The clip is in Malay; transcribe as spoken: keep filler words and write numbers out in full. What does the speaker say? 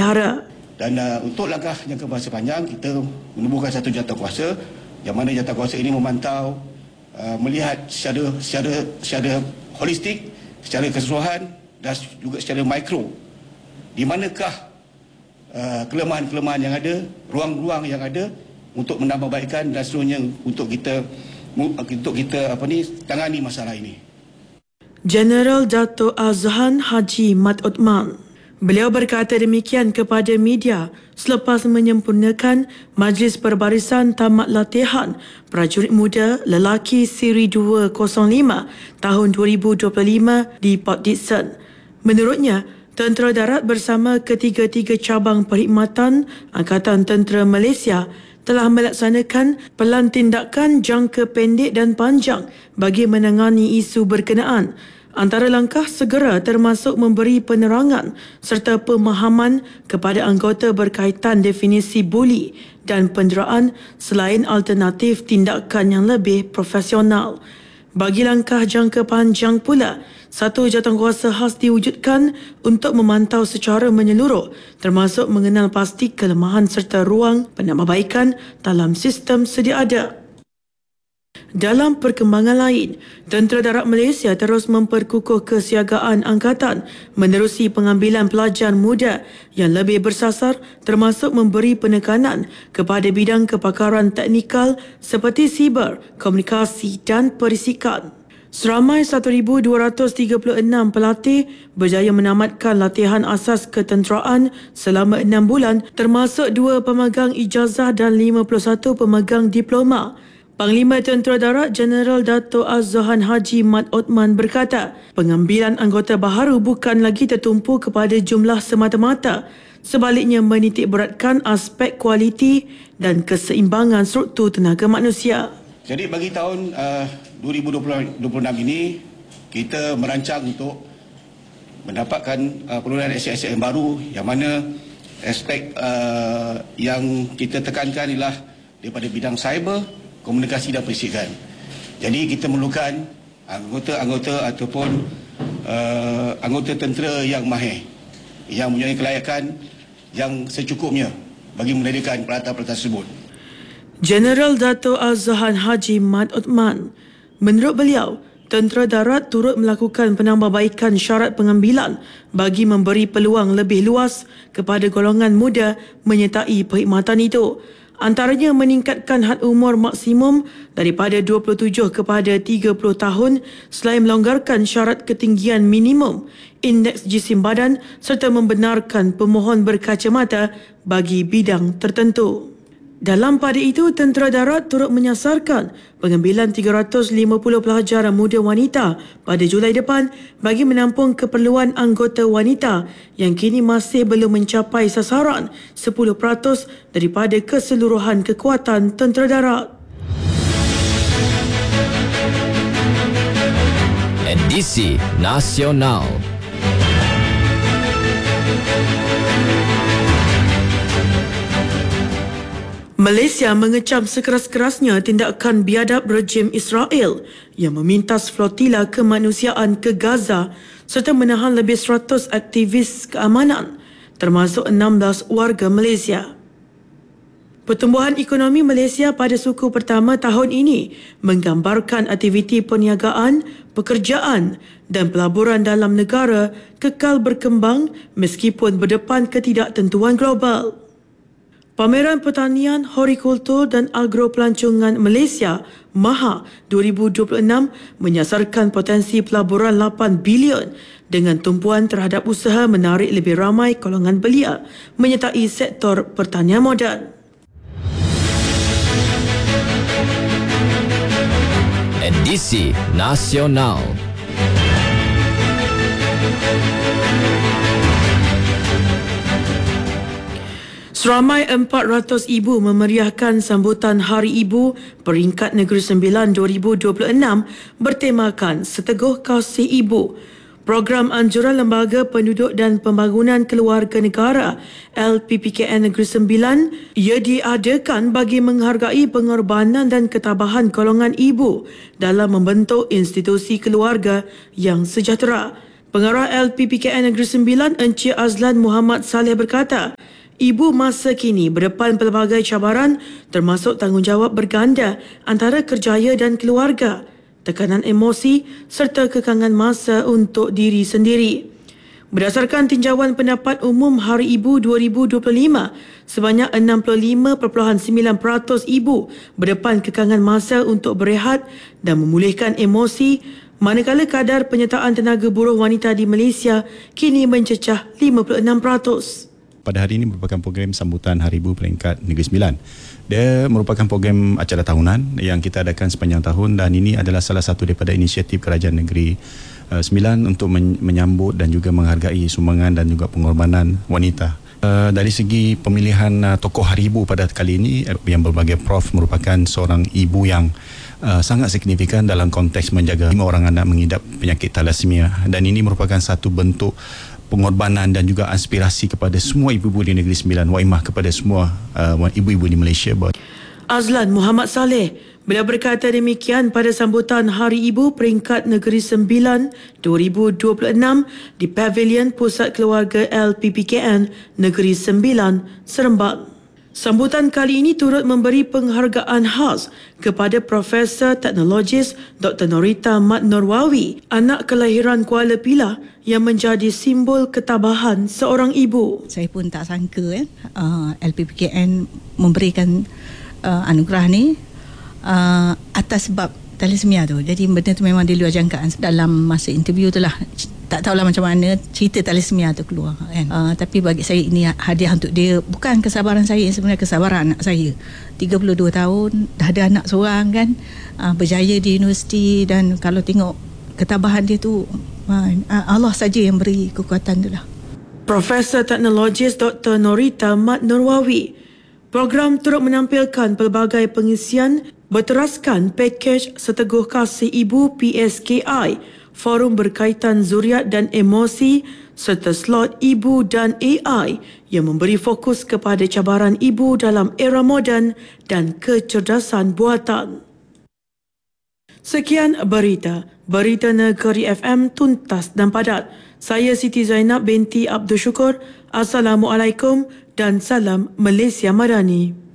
dipelihara. Dan uh, untuk langkah jangka masa panjang, kita menubuhkan satu jawatankuasa yang mana jawatankuasa ini memantau, uh, melihat secara, secara, secara holistik, secara keseluruhan dan juga secara mikro, di manakah uh, kelemahan-kelemahan yang ada, ruang-ruang yang ada untuk menambahbaikkan dan seterusnya untuk kita untuk kita apa ni tangani masalah ini. Jeneral Dato' Azhan Haji Mat Othman. Beliau berkata demikian kepada media selepas menyempurnakan Majlis Perbarisan Tamat Latihan Prajurit Muda Lelaki Siri dua kosong lima tahun dua ribu dua puluh lima di Port Dickson. Menurutnya, Tentera Darat bersama ketiga-tiga cabang perkhidmatan Angkatan Tentera Malaysia telah melaksanakan pelan tindakan jangka pendek dan panjang bagi menangani isu berkenaan. Antara langkah segera termasuk memberi penerangan serta pemahaman kepada anggota berkaitan definisi buli dan penderaan selain alternatif tindakan yang lebih profesional. Bagi langkah jangka panjang pula, satu jawatankuasa khas diwujudkan untuk memantau secara menyeluruh termasuk mengenal pasti kelemahan serta ruang penambahbaikan dalam sistem sedia ada. Dalam perkembangan lain, Tentera Darat Malaysia terus memperkukuh kesiagaan angkatan menerusi pengambilan pelajar muda yang lebih bersasar termasuk memberi penekanan kepada bidang kepakaran teknikal seperti siber, komunikasi dan perisikan. Seramai seribu dua ratus tiga puluh enam pelatih berjaya menamatkan latihan asas ketenteraan selama enam bulan termasuk dua pemegang ijazah dan lima puluh satu pemegang diploma. Panglima Tentera Darat Jeneral Dato' Azhan Haji Mat Othman berkata, pengambilan anggota baharu bukan lagi tertumpu kepada jumlah semata-mata, sebaliknya menitik beratkan aspek kualiti dan keseimbangan struktur tenaga manusia. Jadi bagi tahun uh, dua ribu dua puluh enam ini, kita merancang untuk mendapatkan uh, penurunan S S M baru yang mana aspek uh, yang kita tekankan ialah daripada bidang cyber, komunikasi dan perisikan. Jadi kita memerlukan anggota-anggota ataupun uh, anggota tentera yang mahir, yang mempunyai kelayakan yang secukupnya bagi menjadikan peralatan-peralatan tersebut. Jeneral Dato' Azhan Haji Mat Othman. Menurut beliau, Tentera Darat turut melakukan penambahbaikan syarat pengambilan bagi memberi peluang lebih luas kepada golongan muda menyertai perkhidmatan itu. Antaranya meningkatkan had umur maksimum daripada dua puluh tujuh kepada tiga puluh tahun selain melonggarkan syarat ketinggian minimum indeks jisim badan serta membenarkan pemohon berkacamata bagi bidang tertentu. Dalam pada itu, Tentera Darat turut menyasarkan pengambilan tiga ratus lima puluh pelajar muda wanita pada Julai depan bagi menampung keperluan anggota wanita yang kini masih belum mencapai sasaran sepuluh peratus daripada keseluruhan kekuatan Tentera Darat. Edisi Nasional. Malaysia mengecam sekeras-kerasnya tindakan biadab rejim Israel yang memintas flotila kemanusiaan ke Gaza serta menahan lebih seratus aktivis keamanan, termasuk enam belas warga Malaysia. Pertumbuhan ekonomi Malaysia pada suku pertama tahun ini menggambarkan aktiviti perniagaan, pekerjaan dan pelaburan dalam negara kekal berkembang meskipun berdepan ketidaktentuan global. Pameran Pertanian, Hortikultur dan Agropelancongan Malaysia MAHA dua ribu dua puluh enam menyasarkan potensi pelaburan lapan bilion dengan tumpuan terhadap usaha menarik lebih ramai golongan belia menyertai sektor pertanian moden. Edisi Nasional. Seramai empat ratus ibu memeriahkan sambutan Hari Ibu Peringkat Negeri Sembilan dua ribu dua puluh enam bertemakan Seteguh Kasih Ibu. Program Anjuran Lembaga Penduduk dan Pembangunan Keluarga Negara L P P K N Negeri Sembilan ia diadakan bagi menghargai pengorbanan dan ketabahan golongan ibu dalam membentuk institusi keluarga yang sejahtera. Pengarah L P P K N Negeri Sembilan Encik Azlan Muhammad Saleh berkata, ibu masa kini berdepan pelbagai cabaran termasuk tanggungjawab berganda antara kerjaya dan keluarga, tekanan emosi serta kekangan masa untuk diri sendiri. Berdasarkan tinjauan pendapat umum Hari Ibu dua ribu dua puluh lima, sebanyak enam puluh lima perpuluhan sembilan peratus ibu berdepan kekangan masa untuk berehat dan memulihkan emosi, manakala kadar penyertaan tenaga buruh wanita di Malaysia kini mencecah lima puluh enam peratus. Pada hari ini merupakan program sambutan Hari Ibu peringkat Negeri Sembilan. Dia merupakan program acara tahunan yang kita adakan sepanjang tahun dan ini adalah salah satu daripada inisiatif Kerajaan Negeri uh, Sembilan untuk men- menyambut dan juga menghargai sumbangan dan juga pengorbanan wanita. Uh, dari segi pemilihan uh, tokoh Hari Ibu pada kali ini, yang berbagai Prof merupakan seorang ibu yang uh, sangat signifikan dalam konteks menjaga lima orang anak mengidap penyakit thalassemia, dan ini merupakan satu bentuk pengorbanan dan juga aspirasi kepada semua ibu-ibu di Negeri Sembilan, waimah kepada semua uh, ibu-ibu di Malaysia. Azlan Muhammad Saleh, beliau berkata demikian pada sambutan Hari Ibu peringkat Negeri Sembilan dua ribu dua puluh enam di Pavilion Pusat Keluarga L P P K N Negeri Sembilan, Seremban. Sambutan kali ini turut memberi penghargaan khas kepada Profesor Teknologis Doktor Norita Mat Norwawi, anak kelahiran Kuala Pilah yang menjadi simbol ketabahan seorang ibu. Saya pun tak sangka eh, uh, L P P K N memberikan uh, anugerah ni uh, atas sebab thalassemia tu. Jadi benda tu memang di luar jangkaan. Dalam masa interview tu lah, tak tahulah macam mana cerita thalassemia tu keluar kan. Uh, tapi bagi saya ini hadiah untuk dia. Bukan kesabaran saya, sebenarnya kesabaran anak saya. tiga puluh dua tahun dah ada anak seorang kan, uh, berjaya di universiti, dan kalau tengok ketabahan dia tu, uh, Allah saja yang beri kekuatan tu lah. Profesor Teknologis Doktor Norita Mat Norwawi. Program turut menampilkan pelbagai pengisian berteraskan pakej Seteguh Kasih Ibu P S K I, forum berkaitan zuriat dan emosi serta slot Ibu dan A I yang memberi fokus kepada cabaran ibu dalam era moden dan kecerdasan buatan. Sekian berita. Berita Negeri F M tuntas dan padat. Saya Siti Zainab binti Abdul Syukur. Assalamualaikum dan salam Malaysia Madani.